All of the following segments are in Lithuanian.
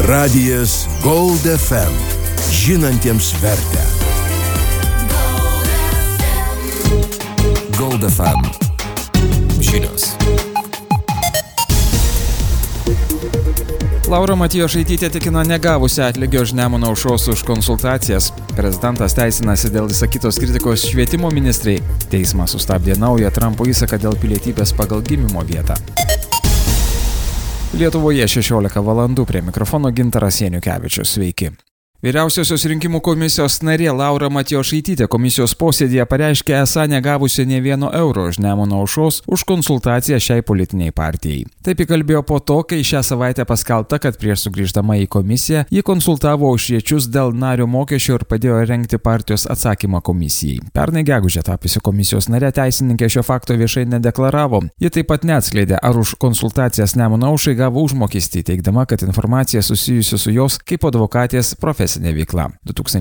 Radijas Gold FM. Žinantiems vertę. Gold FM. Žinios. Laura Matjošaitytė tikina negavusi atlygio už Nemuno aušros už konsultacijas. Prezidentas teisinasi dėl išsakytos kritikos švietimo ministrei. Teismas sustabdė naują Trumpo įsaką dėl pilietybės pagal gimimo vietą. Lietuvoje 16 valandų, prie mikrofono Gintaras Janiukevičius. Sveiki. Vyriausiosios rinkimų komisijos narė Laura Matjošaitytė komisijos posėdėje pareiškė esą negavusi nė vieno euro iš Nemuno aušros už konsultaciją šiai politiniai partijai. Taip įkalbėjo po to, kai šią savaitę paskelbta, kad prieš sugrįždama į komisiją ji konsultavo aušriečius dėl nario mokesčio ir padėjo rengti partijos atsakymą komisijai. Pernai gegužę tapusi komisijos narė teisininkė šio fakto viešai nedeklaravo. Ji taip pat neatskleidė, ar už konsultacijas Nemuno aušrai gavo užmokestį, teigdama, kad informacija susijusi su jos kaip advokatės profesinė veikla.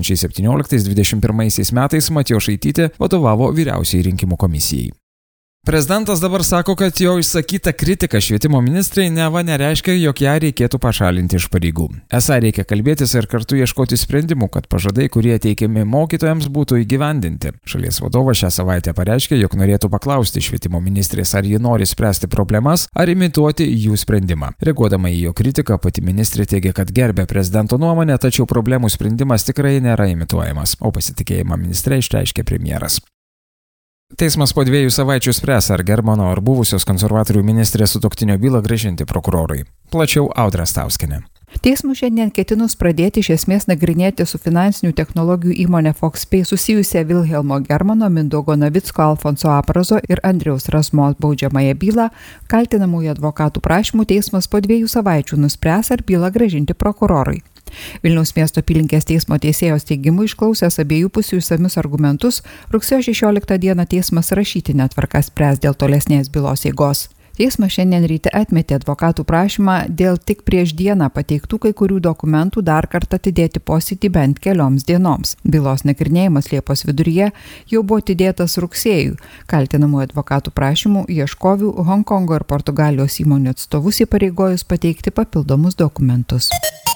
2017-2021 metais Matjošaitytė vadovavo vyriausiai rinkimų komisijai. Prezidentas dabar sako, kad jo išsakyta kritika švietimo ministrai neva nereiškia, jog ją reikėtų pašalinti iš pareigų. Esą reikia kalbėtis ir kartu ieškoti sprendimų, kad pažadai, kurie teikiami mokytojams, būtų įgyvendinti. Šalies vadovas šią savaitę pareiškė, jog norėtų paklausti švietimo ministrės, ar ji nori spręsti problemas, ar imituoti jų sprendimą. Reaguodama į jo kritiką, pati ministrė teigia, kad gerbė prezidento nuomonę, tačiau problemų sprendimas tikrai nėra imituojamas, o pasitikėjimą ministre išreiškė premjeras. Teismas po 2 savaičių spręs, ar Germano ar buvusios konservatorių ministrės sutuoktinio bylą grąžinti prokurorui. Plačiau Audra Stauskienė. Teismui šiandien ketinus pradėti iš esmės nagrinėti su finansinių technologijų įmonė FoxPay susijusią Vilhelmo Germano, Mindaugo Navicko, Alfonso Aprazo ir Andriaus Rasmo baudžiamąją bylą, kaltinamųjų advokatų prašymų teismas po 2 savaičių nuspręs, ar bylą grąžinti prokurorui. Vilniaus miesto apylinkės teismo teisėjos teigimu išklausęs abiejų pusių išsamius argumentus, rugsėjo 16 dieną teismas rašytinę tvarką spręs dėl tolesnės bylos eigos. Teismas šiandien ryte atmetė advokatų prašymą dėl tik prieš dieną pateiktų kai kurių dokumentų dar kartą atidėti posėdį bent kelioms dienoms. Bylos nagrinėjimas Liepos viduryje jau buvo atidėtas rugsėjui. Kaltinamų advokatų prašymų ieškovių Honkongo ir Portugalijos įmonių atstovus įpareigojus pateikti papildomus dokumentus.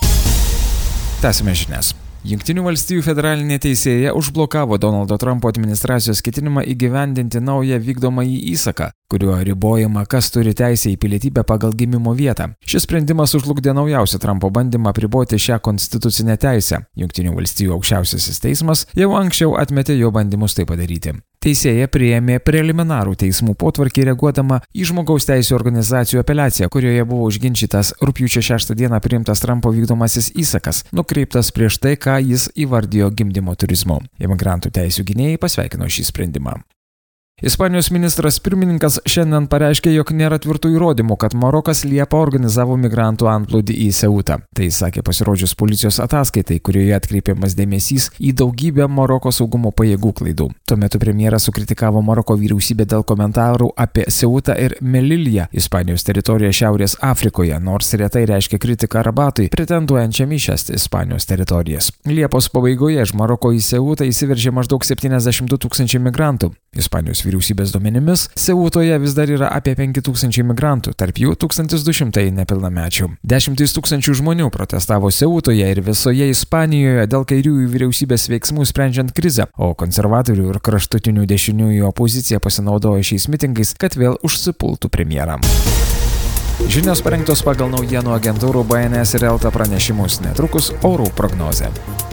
Tęsime žinias. Jungtinių valstijų federalinė teisėja užblokavo Donaldo Trumpo administracijos ketinimą įgyvendinti naują vykdomąjį įsaką, kuriuo ribojama, kas turi teisę į pilietybę pagal gimimo vietą. Šis sprendimas užlugdė naujausią Trumpo bandymą apriboti šią konstitucinę teisę. Jungtinių valstijų aukščiausiasis teismas jau anksčiau atmetė jo bandymus tai padaryti. Teisėja priėmė preliminarų teismų potvarkį reaguodama į žmogaus teisių organizacijų apeliaciją, kurioje buvo užginčytas rugpjūčio 6 dieną priimtas Trumpo vykdomasis įsakas, nukreiptas prieš tai, ką jis įvardijo gimdymo turizmu. Imigrantų teisių gynėjai pasveikino šį sprendimą. Ispanijos ministras pirmininkas šiandien pareiškė, jog nėra tvirtų įrodymų, kad Marokas Liepą organizavo migrantų antplūdį į Seutą. Tai sakė pasirodžius policijos ataskaitai, kurioje atkreipiamas dėmesys į daugybę Maroko saugumo pajėgų klaidų. Tuo metu premjeras sukritikavo Maroko vyriausybę dėl komentarų apie Seutą ir Melilją, Ispanijos teritoriją Šiaurės Afrikoje, nors retai reiškia kritiką Rabatui, pretenduojančiam į šias Ispanijos teritorijas. Liepos pabaigoje iš Maroko į Seutą įsiveržė maždaug 72 000 migrantų. Ispanijos vyriausybės duomenimis, Seutoje vis dar yra apie 5000 migrantų, tarp jų 1200 nepilnamečių. 10 000 žmonių protestavo Seutoje ir visoje Ispanijoje dėl kairiųjų vyriausybės veiksmų sprendžiant krizę, o konservatorių ir kraštutinių dešiniųjų opozicija pasinaudojo šiais mitingais, kad vėl užsipultų premjerą. Žinios parengtos pagal naujienų agentūrų BNS ir Elta pranešimus, netrukus orų prognozė.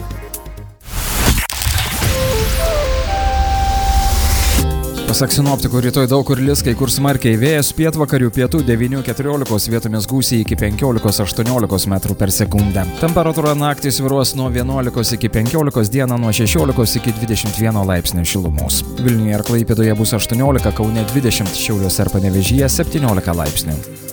Pasak sinoptikų, rytoj daug kur lis, kai kur smarkiai vėjas, pietvakarių pietų 9–14, vietomis gūsiai iki 15–18 metrų per sekundę. Temperatūra naktį svyruos nuo 11 iki 15, dieną nuo 16 iki 21 laipsnių šilumos. Vilniuje ir Klaipėdoje bus 18, Kaune 20, Šiauliuose ir Panevėžyje 17 laipsnių.